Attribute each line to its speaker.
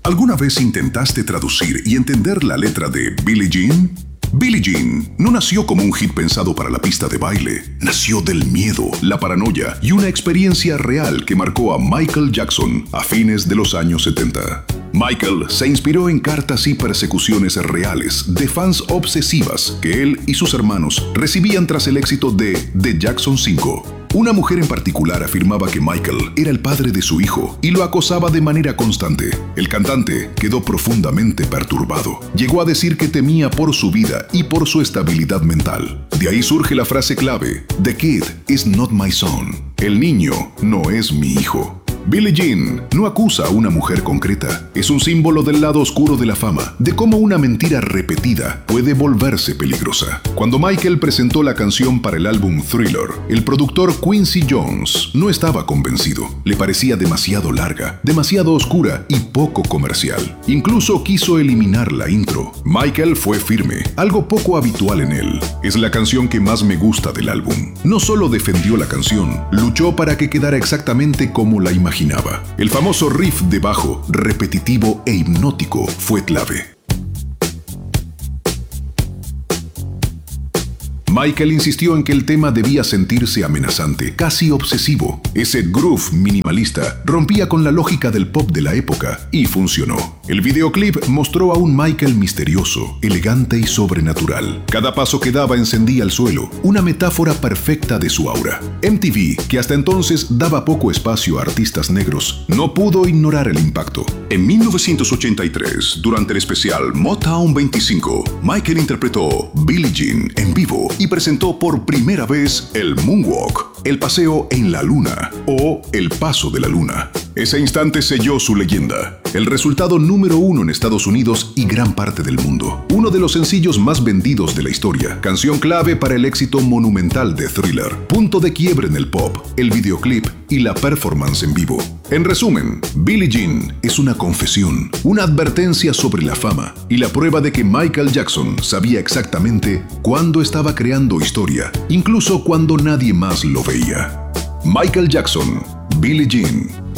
Speaker 1: ¿Alguna vez intentaste traducir y entender la letra de Billie Jean? Billie Jean no nació como un hit pensado para la pista de baile. Nació del miedo, la paranoia y una experiencia real que marcó a Michael Jackson a fines de los años 70. Michael se inspiró en cartas y persecuciones reales de fans obsesivas que él y sus hermanos recibían tras el éxito de The Jackson 5. Una mujer en particular afirmaba que Michael era el padre de su hijo y lo acosaba de manera constante. El cantante quedó profundamente perturbado. Llegó a decir que temía por su vida y por su estabilidad mental. De ahí surge la frase clave: "The kid is not my son". El niño no es mi hijo. Billie Jean no acusa a una mujer concreta. Es un símbolo del lado oscuro de la fama, de cómo una mentira repetida puede volverse peligrosa. Cuando Michael presentó la canción para el álbum Thriller, el productor Quincy Jones no estaba convencido. Le parecía demasiado larga, demasiado oscura y poco comercial. Incluso quiso eliminar la intro. Michael fue firme, algo poco habitual en él. Es la canción que más me gusta del álbum. No solo defendió la canción, luchó para que quedara exactamente como la imaginaba. El famoso riff de bajo, repetitivo e hipnótico, fue clave. Michael insistió en que el tema debía sentirse amenazante, casi obsesivo. Ese groove minimalista rompía con la lógica del pop de la época y funcionó. El videoclip mostró a un Michael misterioso, elegante y sobrenatural. Cada paso que daba encendía el suelo, una metáfora perfecta de su aura. MTV, que hasta entonces daba poco espacio a artistas negros, no pudo ignorar el impacto. En 1983, durante el especial Motown 25, Michael interpretó Billie Jean en vivo y presentó por primera vez el Moonwalk, el paseo en la luna o el paso de la luna. Ese instante selló su leyenda. El resultado número 1 en Estados Unidos y gran parte del mundo. Uno de los sencillos más vendidos de la historia. Canción clave para el éxito monumental de Thriller. Punto de quiebre en el pop, el videoclip y la performance en vivo. En resumen, Billie Jean es una confesión, una advertencia sobre la fama y la prueba de que Michael Jackson sabía exactamente cuándo estaba creando historia, incluso cuando nadie más lo veía. Michael Jackson, Billie Jean.